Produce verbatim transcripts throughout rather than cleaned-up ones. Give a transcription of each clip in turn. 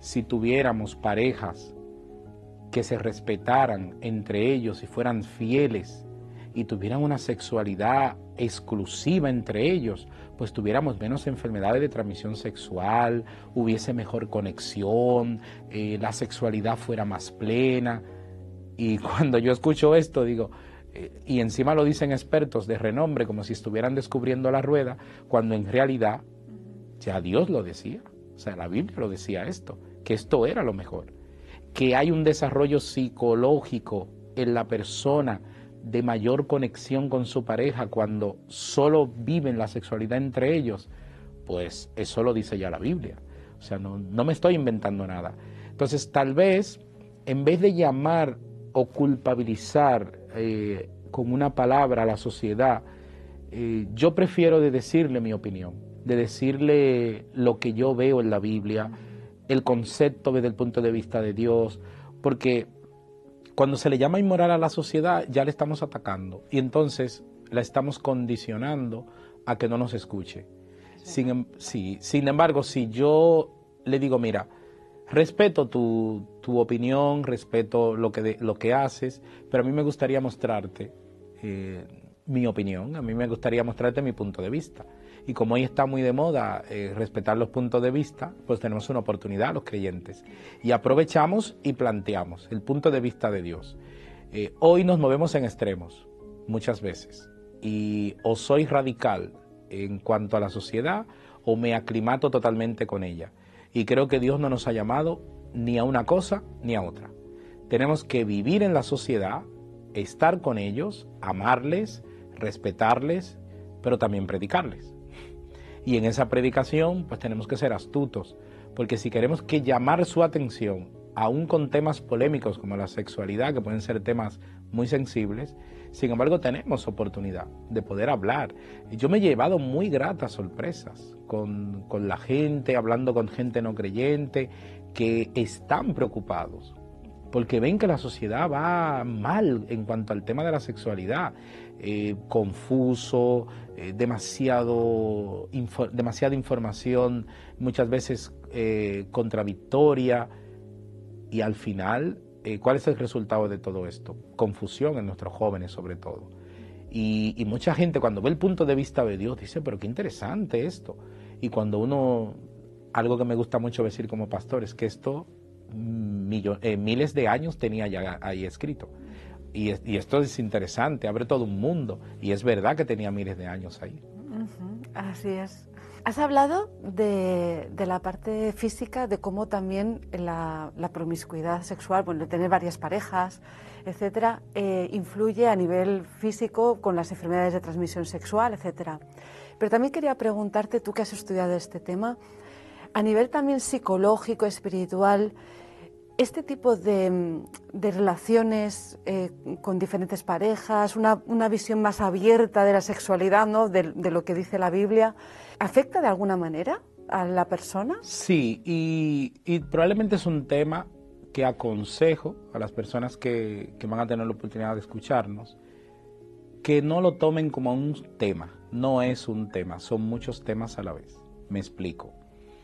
si tuviéramos parejas que se respetaran entre ellos y fueran fieles y tuvieran una sexualidad exclusiva entre ellos, pues tuviéramos menos enfermedades de transmisión sexual, hubiese mejor conexión, eh, la sexualidad fuera más plena. Y cuando yo escucho esto, digo, eh, y encima lo dicen expertos de renombre, como si estuvieran descubriendo la rueda, cuando en realidad ya Dios lo decía, o sea, la Biblia lo decía esto, que esto era lo mejor, que hay un desarrollo psicológico en la persona de mayor conexión con su pareja cuando solo viven la sexualidad entre ellos, pues eso lo dice ya la Biblia. O sea, no, no me estoy inventando nada. Entonces, tal vez, en vez de llamar o culpabilizar eh, con una palabra a la sociedad, eh, yo prefiero de decirle mi opinión, de decirle lo que yo veo en la Biblia, el concepto desde el punto de vista de Dios, porque cuando se le llama inmoral a la sociedad, ya le estamos atacando y entonces la estamos condicionando a que no nos escuche. Sí. Sin, sí, sin embargo, si yo le digo, mira, respeto tu, tu opinión, respeto lo que, de, lo que haces, pero a mí me gustaría mostrarte eh, mi opinión, a mí me gustaría mostrarte mi punto de vista. Y como hoy está muy de moda eh, respetar los puntos de vista, pues tenemos una oportunidad los creyentes. Y aprovechamos y planteamos el punto de vista de Dios. Eh, hoy nos movemos en extremos, muchas veces. Y o soy radical en cuanto a la sociedad o me aclimato totalmente con ella. Y creo que Dios no nos ha llamado ni a una cosa ni a otra. Tenemos que vivir en la sociedad, estar con ellos, amarles, respetarles, pero también predicarles. Y en esa predicación pues tenemos que ser astutos, porque si queremos que llamar su atención, aún con temas polémicos como la sexualidad, que pueden ser temas muy sensibles, sin embargo tenemos oportunidad de poder hablar. Yo me he llevado muy gratas sorpresas con, con la gente, hablando con gente no creyente, que están preocupados, porque ven que la sociedad va mal en cuanto al tema de la sexualidad, eh, confuso, eh, demasiado, info, demasiada información, muchas veces eh, contradictoria, y al final, eh, ¿cuál es el resultado de todo esto? Confusión en nuestros jóvenes sobre todo. Y, y mucha gente cuando ve el punto de vista de Dios dice, pero qué interesante esto. Y cuando uno, algo que me gusta mucho decir como pastor es que esto Millo, eh, miles de años tenía ya ahí escrito y, y esto es interesante, abre todo un mundo y es verdad que tenía miles de años ahí. Uh-huh, así es. Has hablado de, de la parte física, de cómo también la, la promiscuidad sexual, bueno, tener varias parejas, etcétera, eh, influye a nivel físico con las enfermedades de transmisión sexual, etcétera. Pero también quería preguntarte, tú que has estudiado este tema, a nivel también psicológico, espiritual, este tipo de, de relaciones eh, con diferentes parejas, una, una visión más abierta de la sexualidad, ¿no? de, de lo que dice la Biblia, ¿afecta de alguna manera a la persona? Sí, y, y probablemente es un tema que aconsejo a las personas que, que van a tener la oportunidad de escucharnos, que no lo tomen como un tema, no es un tema, son muchos temas a la vez. Me explico.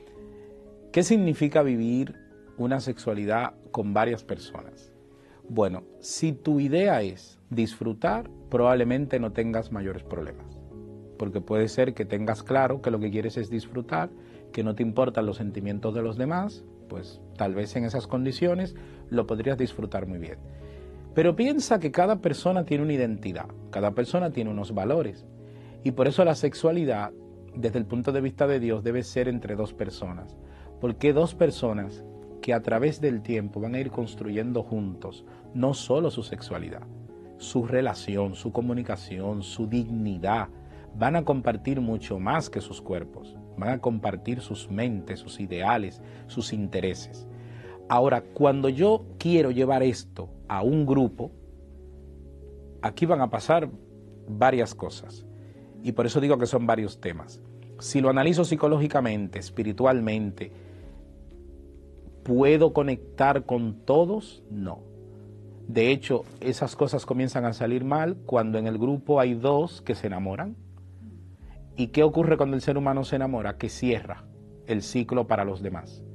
¿Qué significa vivir una sexualidad con varias personas? Bueno, si tu idea es disfrutar, probablemente no tengas mayores problemas. Porque puede ser que tengas claro que lo que quieres es disfrutar, que no te importan los sentimientos de los demás, pues tal vez en esas condiciones lo podrías disfrutar muy bien. Pero piensa que cada persona tiene una identidad, cada persona tiene unos valores. Y por eso la sexualidad, desde el punto de vista de Dios, debe ser entre dos personas. Porque dos personas que a través del tiempo van a ir construyendo juntos no solo su sexualidad, su relación, su comunicación, su dignidad, van a compartir mucho más que sus cuerpos, van a compartir sus mentes, sus ideales, sus intereses. Ahora, cuando yo quiero llevar esto a un grupo, aquí van a pasar varias cosas, y por eso digo que son varios temas. Si lo analizo psicológicamente, espiritualmente, ¿puedo conectar con todos? No. De hecho, esas cosas comienzan a salir mal cuando en el grupo hay dos que se enamoran. ¿Y qué ocurre cuando el ser humano se enamora? Que cierra el ciclo para los demás.